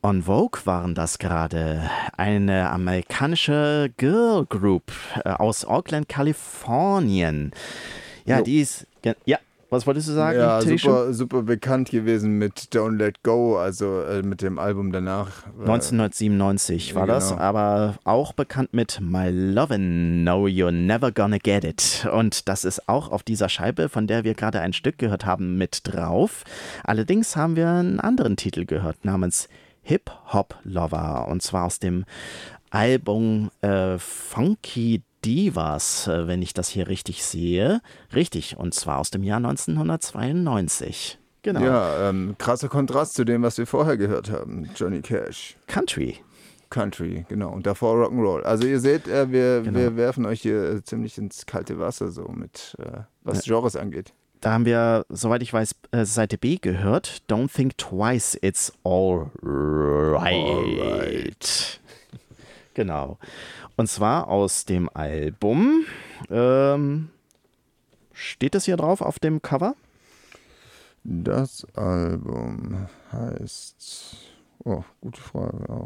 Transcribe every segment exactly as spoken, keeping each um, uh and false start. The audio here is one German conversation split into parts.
On Vogue waren das gerade. Eine amerikanische Girl Group äh, aus Oakland, Kalifornien. Ja, Jo. die ist. Ja, was wolltest du sagen? Ja, Teddy super, super bekannt gewesen mit Don't Let Go, also äh, mit dem Album danach. Äh, neunzehnhundertsiebenundneunzig war ja, das, genau. aber auch bekannt mit My Lovin', No You're Never Gonna Get It. Und das ist auch auf dieser Scheibe, von der wir gerade ein Stück gehört haben, mit drauf. Allerdings haben wir einen anderen Titel gehört namens Hip Hop Lover, und zwar aus dem Album äh, Funky Divas, äh, wenn ich das hier richtig sehe. Richtig, und zwar aus dem Jahr neunzehnhundertzweiundneunzig. Genau. Ja, ähm, krasser Kontrast zu dem, was wir vorher gehört haben. Johnny Cash. Country. Country, genau. Und davor Rock'n'Roll. Also ihr seht, äh, wir, Genau. wir werfen euch hier äh, ziemlich ins kalte Wasser, so mit äh, was Genres angeht. Da haben wir, soweit ich weiß, äh, Seite B gehört. Don't think twice, it's all right. All right. Genau. Und zwar aus dem Album. Ähm, steht das hier drauf auf dem Cover? Das Album heißt... Oh, gute Frage auch.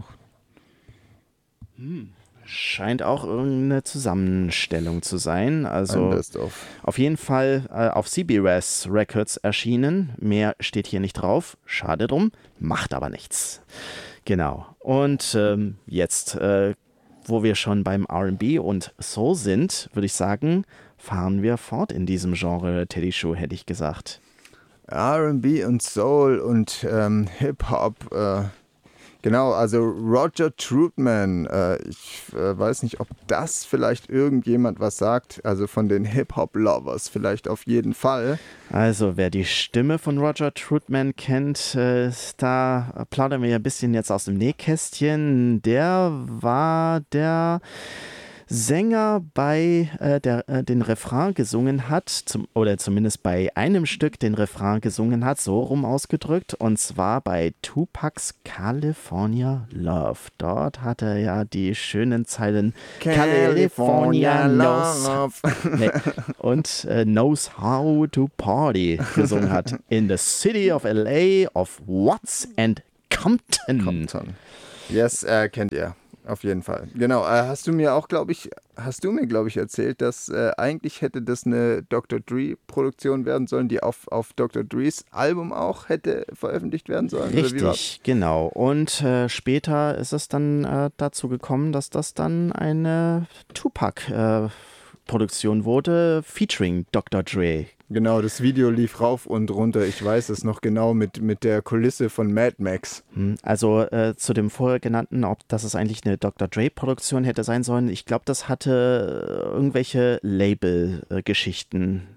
Scheint auch irgendeine Zusammenstellung zu sein. Ein Also Best-of. auf jeden Fall äh, auf C B R S Records erschienen. Mehr steht hier nicht drauf. Schade drum. Macht aber nichts. Genau. Und ähm, jetzt, äh, wo wir schon beim R and B und Soul sind, würde ich sagen, fahren wir fort in diesem Genre. Teddy Show, hätte ich gesagt. R and B und Soul und ähm, Hip-Hop. Äh, genau, also Roger Troutman. Äh, ich äh, weiß nicht, ob das vielleicht irgendjemand was sagt. Also von den Hip-Hop-Lovers vielleicht auf jeden Fall. Also, wer die Stimme von Roger Troutman kennt, äh, da plaudern wir ein bisschen jetzt aus dem Nähkästchen. Der war der Sänger, bei äh, der äh, den Refrain gesungen hat, zum, oder zumindest bei einem Stück den Refrain gesungen hat, so rum ausgedrückt, und zwar bei Tupacs California Love. Dort hat er ja die schönen Zeilen California Knows, nee, und äh, Knows How to Party gesungen hat. In the city of L A, of Watts and Compton. Compton. Yes, äh, kennt ihr. Auf jeden Fall. Genau. Äh, hast du mir auch, glaube ich, hast du mir, glaube ich, erzählt, dass äh, eigentlich hätte das eine Doktor Dre-Produktion werden sollen, die auf, auf Doktor Dres Album auch hätte veröffentlicht werden sollen? Richtig, genau. Und äh, später ist es dann äh, dazu gekommen, dass das dann eine Tupac-Produktion äh, wurde, featuring Doktor Dre. Genau, das Video lief rauf und runter. Ich weiß es noch genau mit, mit der Kulisse von Mad Max. Also äh, zu dem vorher genannten, ob das es eigentlich eine Doktor Dre-Produktion hätte sein sollen. Ich glaube, das hatte äh, irgendwelche Label-Geschichten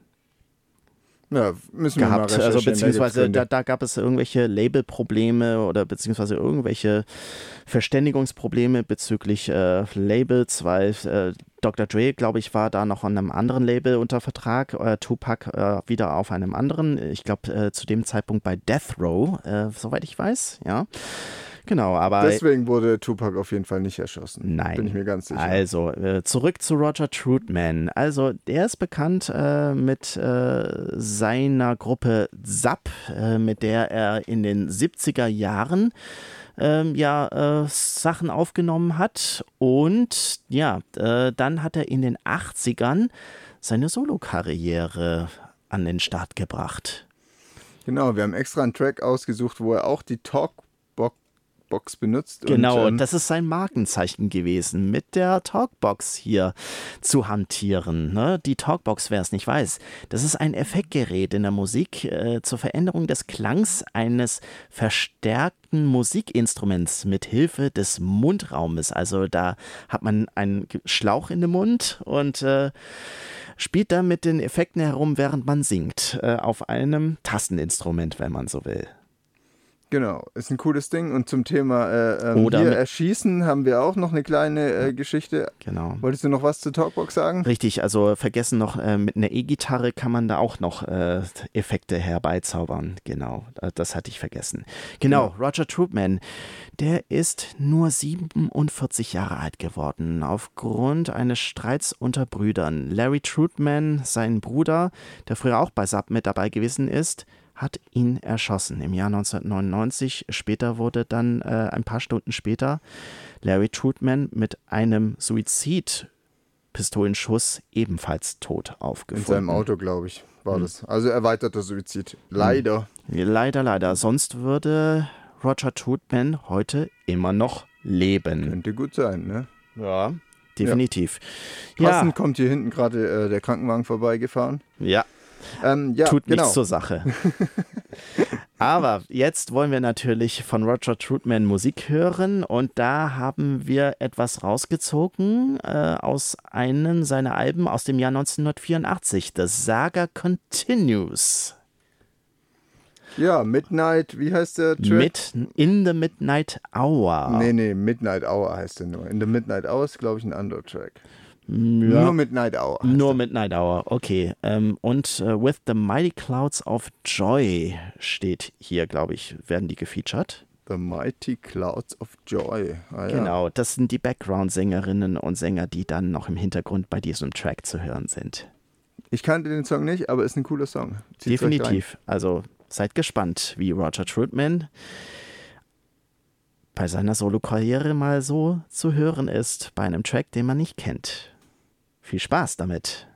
Ja, müssen wir mal gehabt. recherchieren. Also Da beziehungsweise gibt's da, da gab es irgendwelche Labelprobleme oder beziehungsweise irgendwelche Verständigungsprobleme bezüglich äh, Labels, weil äh, Doktor Dre, glaube ich, war da noch an einem anderen Label unter Vertrag, äh, Tupac äh, wieder auf einem anderen, ich glaube äh, zu dem Zeitpunkt bei Death Row, äh, soweit ich weiß, ja. Genau, aber... Deswegen wurde Tupac auf jeden Fall nicht erschossen. Nein. Bin ich mir ganz sicher. Also, äh, zurück zu Roger Troutman. Also, der ist bekannt äh, mit äh, seiner Gruppe Zapp, äh, mit der er in den siebziger Jahren ähm, ja, äh, Sachen aufgenommen hat. Und ja, äh, dann hat er in den achtzigern seine Solokarriere an den Start gebracht. Genau, wir haben extra einen Track ausgesucht, wo er auch die Talkbox benutzt. Genau, und, ähm, das ist sein Markenzeichen gewesen, mit der Talkbox hier zu hantieren. Ne? Die Talkbox, wer es nicht weiß, das ist ein Effektgerät in der Musik äh, zur Veränderung des Klangs eines verstärkten Musikinstruments mit Hilfe des Mundraumes. Also da hat man einen Schlauch in den Mund und äh, spielt da mit den Effekten herum, während man singt, äh, auf einem Tasteninstrument, wenn man so will. Genau, ist ein cooles Ding. Und zum Thema äh, ähm, Oder hier mit- Erschießen haben wir auch noch eine kleine äh, Geschichte. Genau. Wolltest du noch was zur Talkbox sagen? Richtig, also vergessen noch, äh, mit einer E-Gitarre kann man da auch noch äh, Effekte herbeizaubern. Genau, äh, das hatte ich vergessen. Genau, Genau. Roger Troutman, der ist nur siebenundvierzig Jahre alt geworden, aufgrund eines Streits unter Brüdern. Larry Troutman, sein Bruder, der früher auch bei Zapp mit dabei gewesen ist, hat ihn erschossen im Jahr neunzehnhundertneunundneunzig. Später wurde dann, äh, ein paar Stunden später, Larry Trutman mit einem Suizidpistolenschuss ebenfalls tot aufgefunden. In seinem Auto, glaube ich, war hm. das. Also erweiterter Suizid. Leider. Leider, leider. Sonst würde Roger Troutman heute immer noch leben. Könnte gut sein, ne? Ja, definitiv. Ja. Passend kommt hier hinten gerade äh, der Krankenwagen vorbeigefahren. Ja. Ähm, ja, Tut genau. nichts zur Sache. Aber jetzt wollen wir natürlich von Roger Troutman Musik hören und da haben wir etwas rausgezogen äh, aus einem seiner Alben aus dem Jahr neunzehnhundertvierundachtzig. The Saga Continues. Ja, Midnight, wie heißt der Track? Mit In the Midnight Hour. Nee, nee, Midnight Hour heißt der nur. In the Midnight Hour ist, glaube ich, ein anderer Track. Ja, nur Midnight Hour. Nur Midnight Hour, okay. Ähm, und uh, With the Mighty Clouds of Joy steht hier, glaube ich, werden die gefeatured. The Mighty Clouds of Joy. Ah, ja. Genau, das sind die Background-Sängerinnen und Sänger, die dann noch im Hintergrund bei diesem Track zu hören sind. Ich kannte den Song nicht, aber ist ein cooler Song. Zieht's Definitiv. Also seid gespannt, wie Roger Troutman bei seiner Solo-Karriere mal so zu hören ist, bei einem Track, den man nicht kennt. Viel Spaß damit.